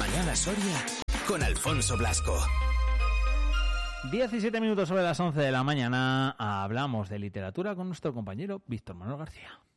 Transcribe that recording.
Mañana Soria con Alfonso Blasco. 17 minutos sobre las 11 de la mañana. Hablamos de literatura con nuestro compañero Víctor Manuel García.